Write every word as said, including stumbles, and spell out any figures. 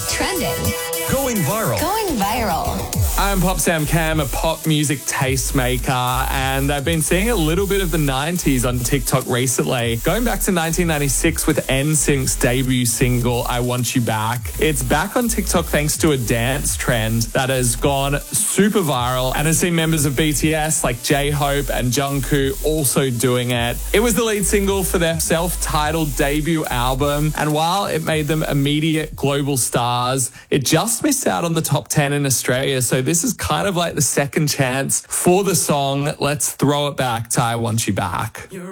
Trending. Going viral. Going viral. I'm Pop Sam Cam, a pop music tastemaker, and I've been seeing a little bit of the nineties on TikTok recently. Going back to nineteen ninety-six with N Sync's debut single, I Want You Back. It's back on TikTok thanks to a dance trend that has gone super viral and has seen members of B T S like J-Hope and Jungkook also doing it. It was the lead single for their self-titled debut album, and while it made them immediate global stars, it just missed out on the top ten in Australia, so this is kind of like the second chance for the song. Let's throw it back to I Want You Back. You're